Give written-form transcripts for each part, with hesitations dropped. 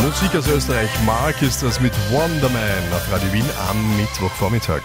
Musik aus Österreich, Mark ist das mit Wonderman auf Radio Wien am Mittwochvormittag.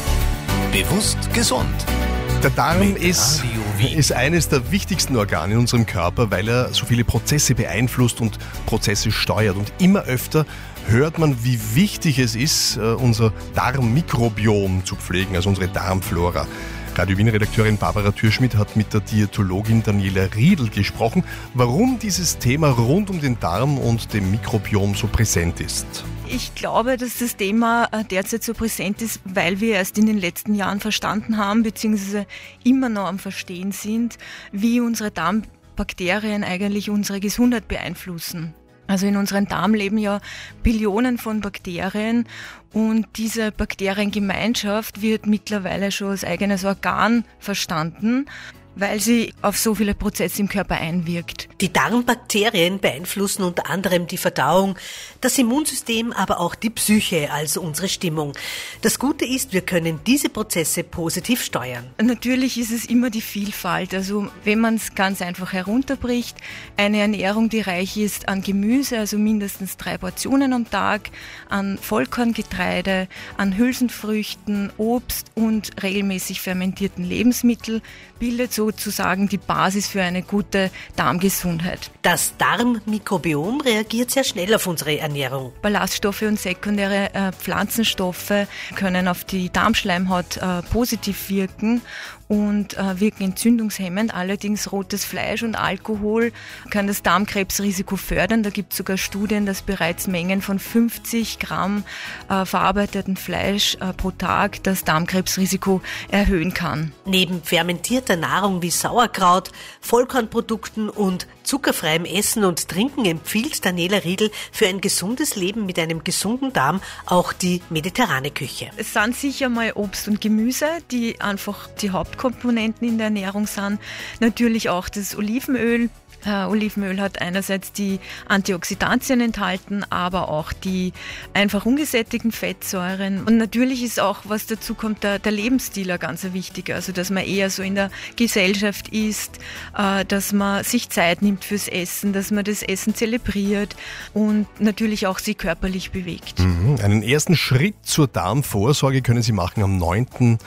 Bewusst gesund. Der Darm ist eines der wichtigsten Organe in unserem Körper, weil er so viele Prozesse beeinflusst und Prozesse steuert. Und immer öfter hört man, wie wichtig es ist, unser Darmmikrobiom zu pflegen, also unsere Darmflora. Radio Wien-Redakteurin Barbara Thürschmidt hat mit der Diätologin Daniela Riedl gesprochen, warum dieses Thema rund um den Darm und dem Mikrobiom so präsent ist. Ich glaube, dass das Thema derzeit so präsent ist, weil wir erst in den letzten Jahren verstanden haben, beziehungsweise immer noch am Verstehen sind, wie unsere Darmbakterien eigentlich unsere Gesundheit beeinflussen. Also in unserem Darm leben ja Billionen von Bakterien und diese Bakteriengemeinschaft wird mittlerweile schon als eigenes Organ verstanden, weil sie auf so viele Prozesse im Körper einwirkt. Die Darmbakterien beeinflussen unter anderem die Verdauung, das Immunsystem, aber auch die Psyche, also unsere Stimmung. Das Gute ist, wir können diese Prozesse positiv steuern. Natürlich ist es immer die Vielfalt. Also wenn man es ganz einfach herunterbricht, eine Ernährung, die reich ist an Gemüse, also mindestens 3 Portionen am Tag, an Vollkorngetreide, an Hülsenfrüchten, Obst und regelmäßig fermentierten Lebensmitteln, bildet sozusagen die Basis für eine gute Darmgesundheit. Das Darmmikrobiom reagiert sehr schnell auf unsere Ernährung. Ballaststoffe und sekundäre Pflanzenstoffe können auf die Darmschleimhaut positiv wirken und wirken entzündungshemmend. Allerdings rotes Fleisch und Alkohol kann das Darmkrebsrisiko fördern. Da gibt es sogar Studien, dass bereits Mengen von 50 Gramm verarbeiteten Fleisch pro Tag das Darmkrebsrisiko erhöhen kann. Neben fermentierter Nahrung wie Sauerkraut, Vollkornprodukten und zuckerfreiem Essen und Trinken empfiehlt Daniela Riedl für ein gesundes Leben mit einem gesunden Darm auch die mediterrane Küche. Es sind sicher mal Obst und Gemüse, die einfach die Hauptkomponenten in der Ernährung sind. Natürlich auch das Olivenöl. Olivenöl hat einerseits die Antioxidantien enthalten, aber auch die einfach ungesättigten Fettsäuren. Und natürlich ist auch, was dazu kommt, der Lebensstil ein ganz wichtiger. Also, dass man eher so in der Gesellschaft isst, dass man sich Zeit nimmt fürs Essen, dass man das Essen zelebriert und natürlich auch sich körperlich bewegt. Einen ersten Schritt zur Darmvorsorge können Sie machen am 9.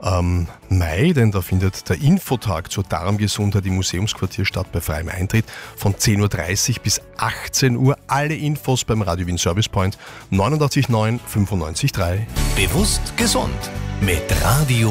Mai, denn da findet der Infotag zur Darmgesundheit im Museumsquartier statt bei freiem Eintritt von 10.30 Uhr bis 18 Uhr. Alle Infos beim Radio Wien Service Point 89 9 95 3. Bewusst gesund mit Radio